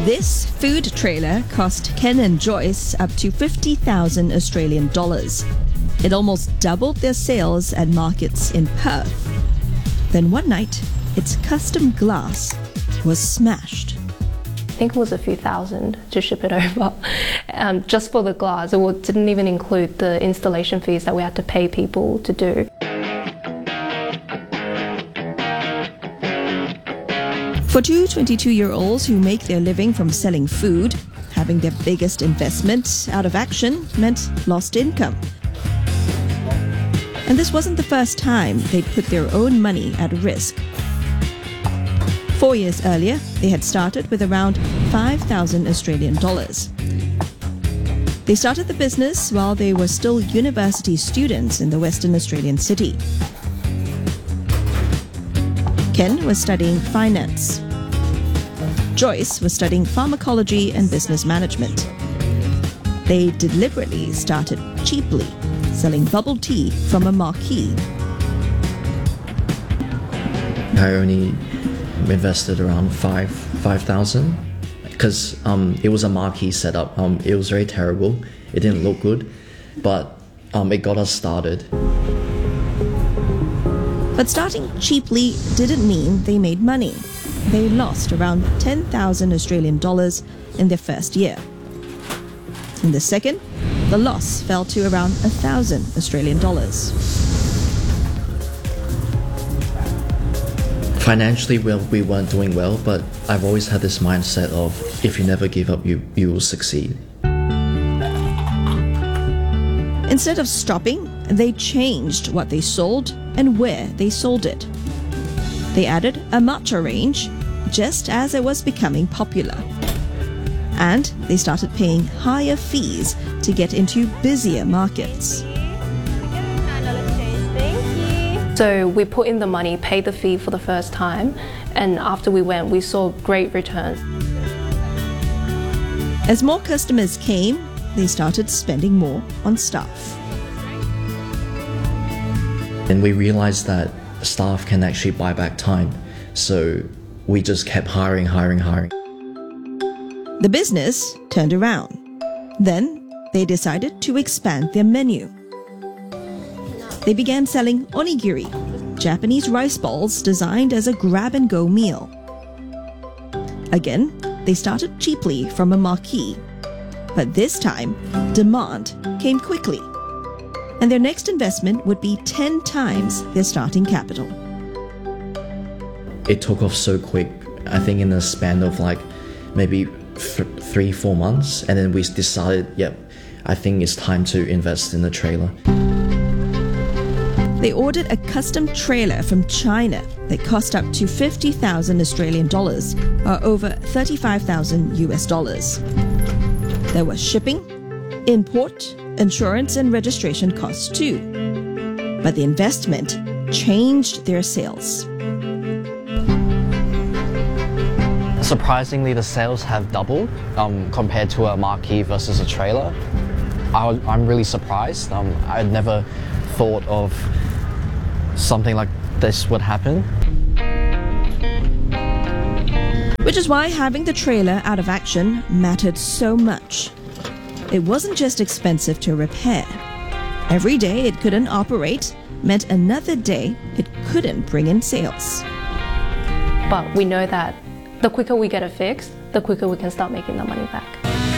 This food trailer cost Ken and Joyce up to 50,000 Australian dollars. It almost doubled their sales at markets in Perth. Then one night, its custom glass was smashed. I think it was a few thousand to ship it over, just for the glass. It didn't even include the installation fees that we had to pay people to do. For two 22-year-olds who make their living from selling food, having their biggest investment out of action meant lost income. And this wasn't the first time they'd put their own money at risk. 4 years earlier, they had started with around 5,000 Australian dollars. They started the business while they were still university students in the Western Australian city. Ken was studying finance. Joyce was studying pharmacology and business management. They deliberately started cheaply, selling bubble tea from a marquee. I only invested around 5,000 because it was a marquee setup. It was very terrible. It didn't look good, but it got us started. But starting cheaply didn't mean they made money. They lost around 10,000 Australian dollars in their first year. In the second, the loss fell to around 1,000 Australian dollars. Financially, we weren't doing well, but I've always had this mindset of if you never give up, you will succeed. Instead of stopping, they changed what they sold and where they sold it. They added a matcha range just as it was becoming popular. And they started paying higher fees to get into busier markets. So we put in the money, paid the fee for the first time, and after we went, we saw great returns. As more customers came, they started spending more on staff. And we realized that staff can actually buy back time, so we just kept hiring. The business turned around. Then they decided to expand their menu. They began selling onigiri, Japanese rice balls designed as a grab-and-go meal. Again, they started cheaply from a marquee. But this time, demand came quickly. And their next investment would be 10 times their starting capital. It took off so quick, I think in a span of like maybe 3-4 months, and then we decided, yep, I think it's time to invest in the trailer. They ordered a custom trailer from China that cost up to 50,000 Australian dollars, or over 35,000 US dollars. There was shipping, import, insurance and registration costs too. But the investment changed their sales. Surprisingly, the sales have doubled compared to a marquee versus a trailer. I'm really surprised. I had never thought of something like this would happen. Which is why having the trailer out of action mattered so much. It wasn't just expensive to repair. Every day it couldn't operate meant another day it couldn't bring in sales. But we know that the quicker we get it fixed, the quicker we can start making the money back.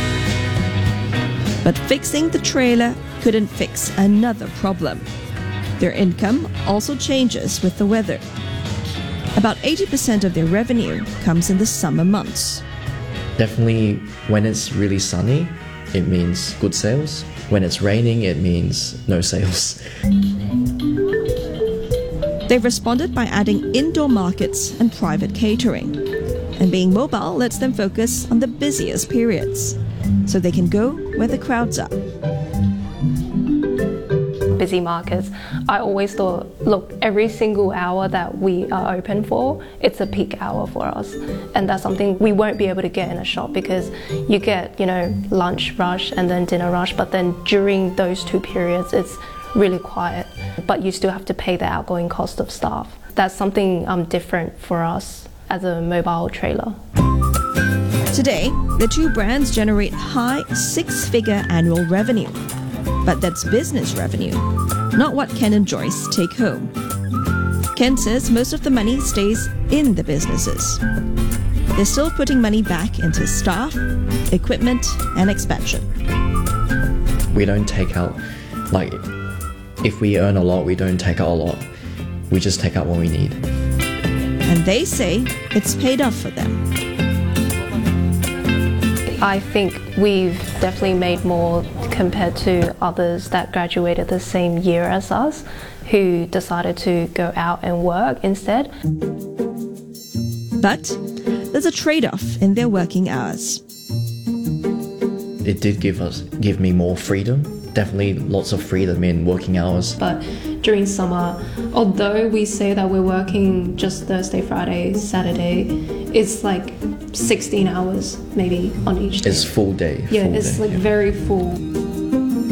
But fixing the trailer couldn't fix another problem. Their income also changes with the weather. About 80% of their revenue comes in the summer months. Definitely when it's really sunny, it means good sales. When it's raining, it means no sales. They've responded by adding indoor markets and private catering. And being mobile lets them focus on the busiest periods, so they can go where the crowds are. Busy markets, I always thought, look, every single hour that we are open for, it's a peak hour for us. And that's something we won't be able to get in a shop because you get, lunch rush and then dinner rush, but then during those two periods, it's really quiet. But you still have to pay the outgoing cost of staff. That's something different for us as a mobile trailer. Today, the two brands generate high six-figure annual revenue. But that's business revenue, not what Ken and Joyce take home. Ken says most of the money stays in the businesses. They're still putting money back into staff, equipment, and expansion. We don't take out, like, if we earn a lot, we don't take out a lot. We just take out what we need. And they say it's paid off for them. I think we've definitely made more compared to others that graduated the same year as us, who decided to go out and work instead. But there's a trade-off in their working hours. It did give me more freedom. Definitely lots of freedom in working hours. But during summer, although we say that we're working just Thursday, Friday, Saturday, it's like 16 hours maybe on each day. It's full day. Yeah, full it's day, like very full.